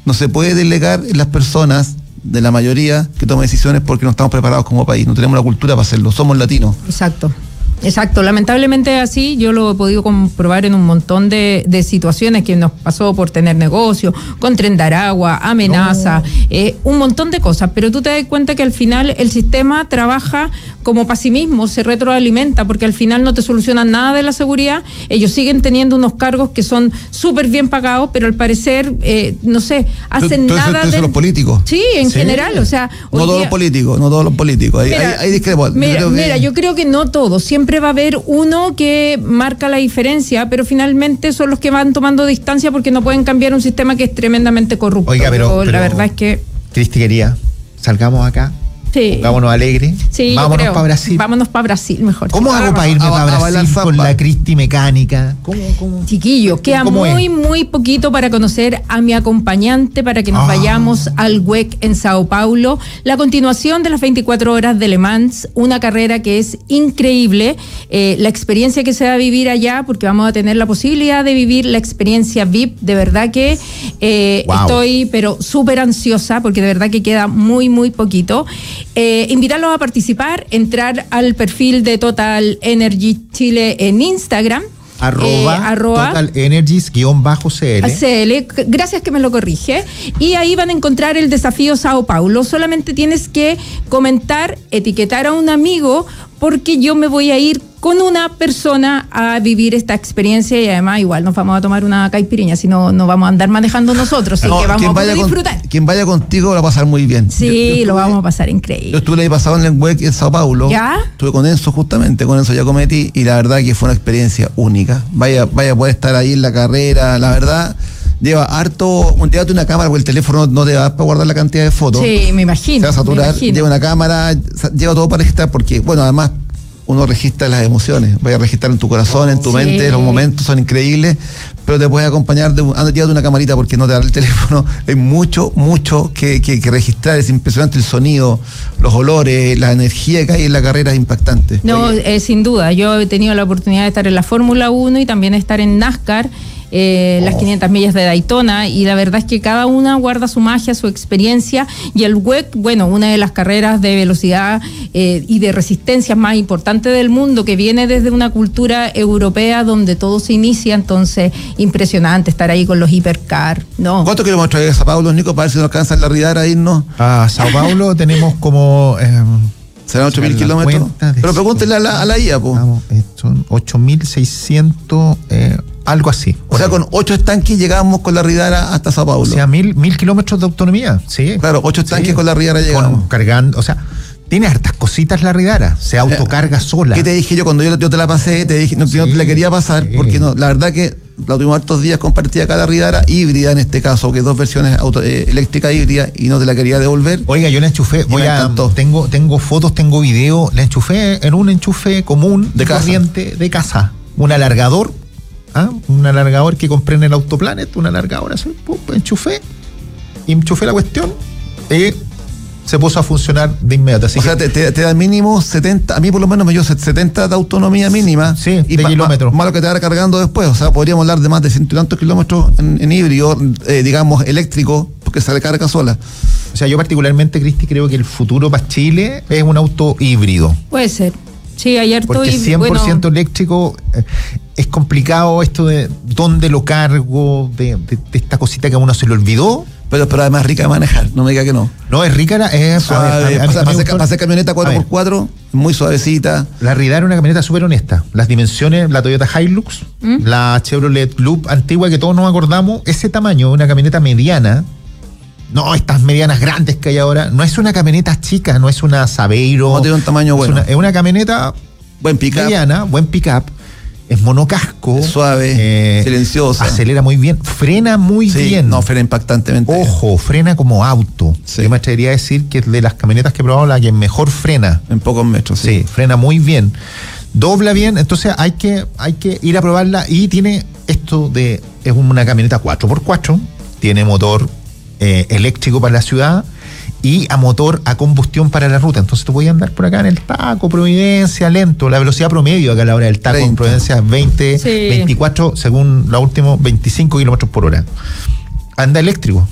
no se puede delegar en las personas de la mayoría que toman decisiones porque no estamos preparados como país, no tenemos la cultura para hacerlo, somos latinos. Exacto, lamentablemente así, yo lo he podido comprobar en un montón de situaciones que nos pasó por tener negocio, con Tren de Aragua, amenaza, un montón de cosas, pero tú te das cuenta que al final el sistema trabaja como para sí mismo, se retroalimenta, porque al final no te solucionan nada de la seguridad, ellos siguen teniendo unos cargos que son súper bien pagados, pero al parecer, no sé, hacen nada de... los políticos. Sí, en general, o sea... No todos los políticos, hay discrepancias. Mira, yo creo que no todos, siempre va a haber uno que marca la diferencia, pero finalmente son los que van tomando distancia porque no pueden cambiar un sistema que es tremendamente corrupto. Oiga, pero la verdad es que... Cristi quería, salgamos acá. Sí. Pongámonos alegres. Sí, vámonos para Brasil. Vámonos para Brasil, mejor. ¿Cómo hago para irme para Brasil con la Cristi mecánica? ¿Cómo? Chiquillo, queda muy poquito para conocer a mi acompañante, para que nos vayamos al WEC en Sao Paulo. La continuación de las 24 horas de Le Mans, una carrera que es increíble. La experiencia que se va a vivir allá, porque vamos a tener la posibilidad de vivir la experiencia VIP. De verdad que estoy, pero súper ansiosa, porque de verdad que queda muy poquito. Invitarlos a participar, entrar al perfil de Total Energy Chile en Instagram. Arroba Total Energies_CL. Gracias que me lo corrige. Y ahí van a encontrar el desafío Sao Paulo. Solamente tienes que comentar, etiquetar a un amigo, porque yo me voy a ir con una persona a vivir esta experiencia y además igual nos vamos a tomar una caipiriña, si no vamos a andar manejando nosotros, así que vamos a poder disfrutar. Quien vaya contigo lo va a pasar muy bien. Sí, lo vamos a pasar increíble. Yo estuve ahí pasado en el WEC en Sao Paulo. ¿Ya? Estuve con Enzo Giacometti y la verdad que fue una experiencia única. Vaya a poder estar ahí en la carrera, la verdad. Llévate una cámara porque el teléfono no te va para guardar la cantidad de fotos. Sí, me imagino. Se va a saturar, lleva una cámara, lleva todo para registrar porque, bueno, además uno registra las emociones, vaya a registrar en tu corazón, en tu mente, los momentos son increíbles, pero te puedes acompañar llévate una camarita porque no te da el teléfono, hay mucho que registrar, es impresionante el sonido, los olores, la energía que hay en la carrera es impactante. No, sin duda, yo he tenido la oportunidad de estar en la Fórmula 1 y también estar en NASCAR, las 500 millas de Daytona, y la verdad es que cada una guarda su magia, su experiencia, y el WEC, bueno, una de las carreras de velocidad y de resistencia más importantes del mundo, que viene desde una cultura europea donde todo se inicia, entonces impresionante estar ahí con los hipercar. No. ¿Cuántos kilómetros hay de Sao Paulo, Nico, para ver si nos alcanza la Ridara a irnos? A Sao Paulo tenemos como... ¿serán 8.000 kilómetros? Pero pregúntele a la IA, po. Son 8.600... algo así. O sea, con 8 estanques llegamos con la Ridara hasta Sao Paulo. O sea, 1.000 kilómetros de autonomía, sí. Claro, 8 estanques con la Ridara llegamos. Cargando, o sea, tiene hartas cositas la Ridara, se autocarga sola. ¿Qué te dije yo cuando yo te la pasé? Te dije, no te la quería pasar, porque no, la verdad que la tuvimos hartos días compartida acá la Ridara, híbrida en este caso, que 2 versiones eléctrica híbrida, y no te la quería devolver. Oiga, yo la enchufé, tengo fotos, tengo video, la enchufé en un enchufe común de corriente de casa, un alargador que compré en el Autoplanet, un alargador así, enchufé la cuestión y se puso a funcionar de inmediato. Así sea, te da mínimo 70, a mí por lo menos me dio 70 de autonomía mínima. Sí, y de kilómetros. Más lo que te va cargando después, o sea, podríamos hablar de más de 100 y tantos kilómetros en híbrido, digamos, eléctrico, porque se recarga sola. O sea, yo particularmente, Cristi, creo que el futuro para Chile es un auto híbrido. Puede ser. Sí, hay harto porque 100% eléctrico es complicado esto de dónde lo cargo, de esta cosita que a uno se le olvidó. Pero además rica de manejar, no me diga que no. No, es rica, es suave. Para hacer camioneta 4x4, muy suavecita. La Ridara es una camioneta súper honesta. Las dimensiones, la Toyota Hilux, la Chevrolet Loop antigua que todos nos acordamos, ese tamaño, una camioneta mediana. No, estas medianas grandes que hay ahora, no es una camioneta chica, no es una Saveiro. No tiene un tamaño bueno. Es una camioneta buen pick-up. Mediana, buen pick-up. Es monocasco. Es suave, silenciosa. Acelera muy bien, frena muy bien. No, frena impactantemente. Ojo, frena como auto. Sí. Yo me atrevería a decir que es de las camionetas que he probado la que mejor frena. En pocos metros, sí. Frena muy bien. Dobla bien, entonces hay que ir a probarla. Y tiene esto de, es una camioneta 4x4, tiene motor eléctrico para la ciudad y a motor a combustión para la ruta. Entonces tú podías andar por acá en el Taco, Providencia, lento. La velocidad promedio acá a la hora del Taco 30. En Providencia es 20, 24, según la última, 25 kilómetros por hora. Anda eléctrico.